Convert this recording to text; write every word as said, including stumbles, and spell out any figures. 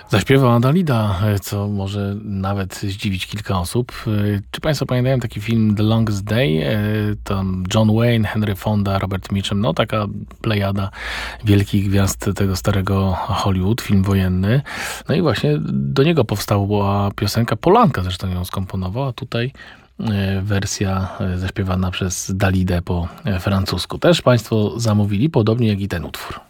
Zaśpiewała Dalida, co może nawet zdziwić kilka osób. Czy Państwo pamiętają taki film The Longest Day? Tam John Wayne, Henry Fonda, Robert Mitchum, no taka plejada wielkich gwiazd tego starego Hollywood, film wojenny. No i właśnie do niego powstała piosenka, Polanka zresztą ją skomponował, a tutaj wersja zaśpiewana przez Dalidę po francusku. Też Państwo zamówili, podobnie jak i ten utwór.